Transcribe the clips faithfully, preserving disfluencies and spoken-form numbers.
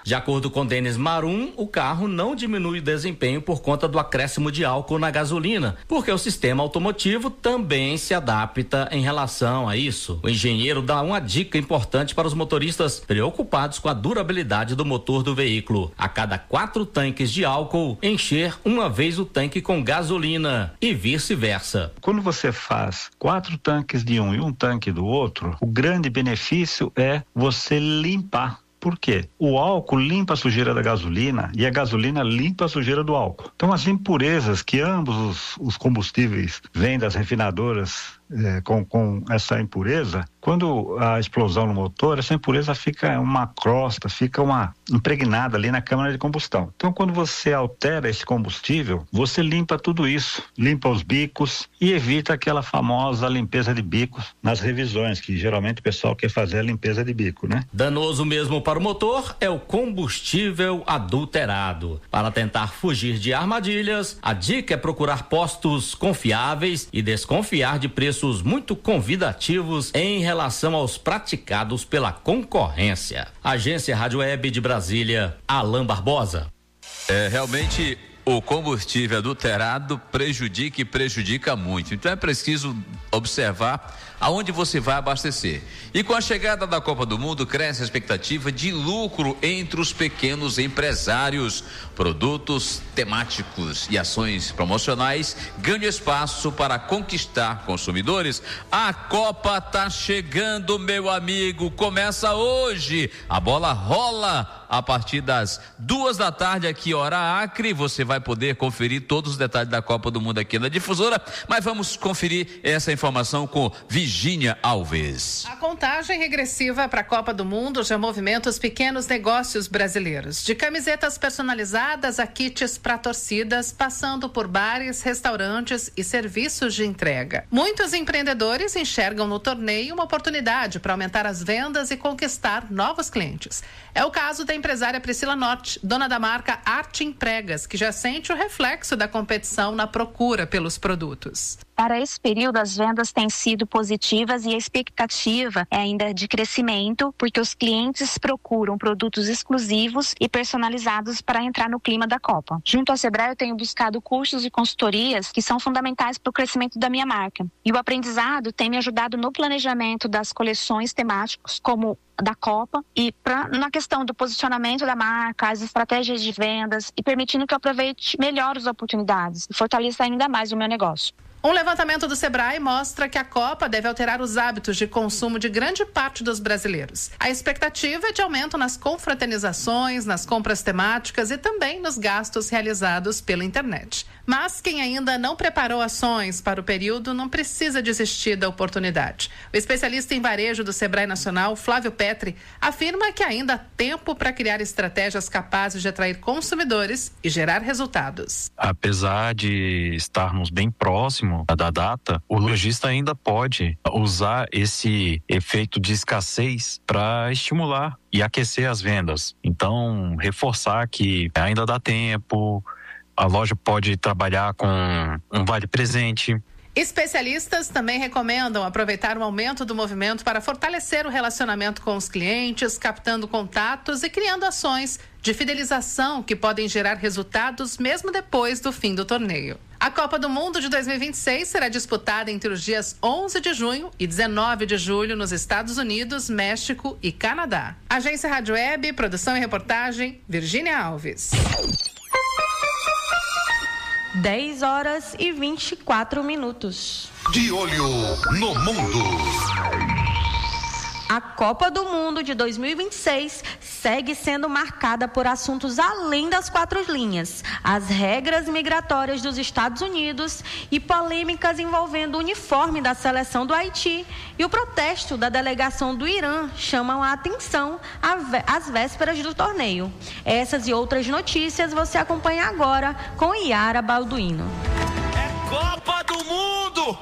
De acordo com Denis Marum, o carro não diminui o desempenho por conta do acréscimo de álcool na gasolina, porque o sistema automotivo também se adapta em relação a isso. O engenheiro dá uma dica importante para os motoristas preocupados com a durabilidade do motor do veículo. A cada quatro tanques de álcool, encher uma vez o tanque com gasolina e vice-versa. Quando você faz quatro tanques de um e um tanque do outro, o grande benefício é você limpar. Por quê? O álcool limpa a sujeira da gasolina e a gasolina limpa a sujeira do álcool. Então as impurezas que ambos os, os combustíveis vêm das refinadoras é, com, com essa impureza, quando a explosão no motor, essa impureza fica uma crosta, fica uma impregnada ali na câmara de combustão. Então quando você altera esse combustível, você limpa tudo isso, limpa os bicos e evita aquela famosa limpeza de bicos nas revisões, que geralmente o pessoal quer fazer a limpeza de bico, né? Danoso mesmo para o motor é o combustível adulterado. Para tentar fugir de armadilhas, a dica é procurar postos confiáveis e desconfiar de preços muito convidativos em relação aos praticados pela concorrência. Agência Rádio Web de Brasília, Alain Barbosa. É, realmente o combustível adulterado prejudica e prejudica muito. Então é preciso observar aonde você vai abastecer. E com a chegada da Copa do Mundo, cresce a expectativa de lucro entre os pequenos empresários. Produtos temáticos e ações promocionais ganham espaço para conquistar consumidores. A Copa tá chegando, meu amigo. Começa hoje. A bola rola a partir das duas da tarde aqui, hora Acre. Você vai poder conferir todos os detalhes da Copa do Mundo aqui na Difusora, mas vamos conferir essa informação com Virgínia Alves. A contagem regressiva para a Copa do Mundo já movimenta os pequenos negócios brasileiros. De camisetas personalizadas a kits para torcidas, passando por bares, restaurantes e serviços de entrega. Muitos empreendedores enxergam no torneio uma oportunidade para aumentar as vendas e conquistar novos clientes. É o caso da empresária Priscila Norte, dona da marca Arte Empregas, que já sente o reflexo da competição na procura pelos produtos. Para esse período, as vendas têm sido positivas e a expectativa é ainda de crescimento, porque os clientes procuram produtos exclusivos e personalizados para entrar no clima da Copa. Junto ao Sebrae, eu tenho buscado cursos e consultorias que são fundamentais para o crescimento da minha marca. E o aprendizado tem me ajudado no planejamento das coleções temáticas, como da Copa, e pra, na questão do posicionamento da marca, as estratégias de vendas, e permitindo que eu aproveite melhor as oportunidades e fortaleça ainda mais o meu negócio. Um levantamento do Sebrae mostra que a Copa deve alterar os hábitos de consumo de grande parte dos brasileiros. A expectativa é de aumento nas confraternizações, nas compras temáticas e também nos gastos realizados pela internet. Mas quem ainda não preparou ações para o período não precisa desistir da oportunidade. O especialista em varejo do Sebrae Nacional, Flávio Petri, afirma que ainda há tempo para criar estratégias capazes de atrair consumidores e gerar resultados. Apesar de estarmos bem próximos da data, o lojista ainda pode usar esse efeito de escassez para estimular e aquecer as vendas. Então, reforçar que ainda dá tempo, a loja pode trabalhar com um vale-presente. Especialistas também recomendam aproveitar o aumento do movimento para fortalecer o relacionamento com os clientes, captando contatos e criando ações de fidelização que podem gerar resultados mesmo depois do fim do torneio. A Copa do Mundo de dois mil e vinte e seis será disputada entre os dias onze de junho e dezenove de julho nos Estados Unidos, México e Canadá. Agência Rádio Web, produção e reportagem, Virgínia Alves. dez horas e vinte e quatro minutos. De olho no mundo. A Copa do Mundo de dois mil e vinte e seis segue sendo marcada por assuntos além das quatro linhas, as regras migratórias dos Estados Unidos e polêmicas envolvendo o uniforme da seleção do Haiti e o protesto da delegação do Irã chamam a atenção às vésperas do torneio. Essas e outras notícias você acompanha agora com Yara Balduino. É Copa do Mundo!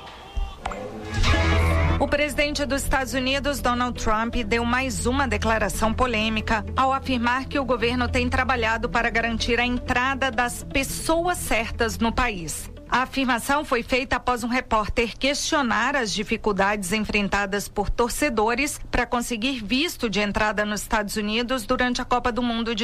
O presidente dos Estados Unidos, Donald Trump, deu mais uma declaração polêmica ao afirmar que o governo tem trabalhado para garantir a entrada das pessoas certas no país. A afirmação foi feita após um repórter questionar as dificuldades enfrentadas por torcedores para conseguir visto de entrada nos Estados Unidos durante a Copa do Mundo de